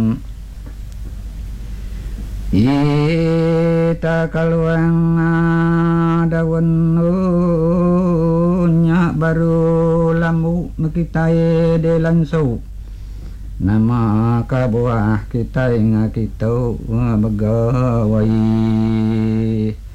ita kaluang daun nya baru lambu makitae de lanso nama kabuah kita inga kita begawai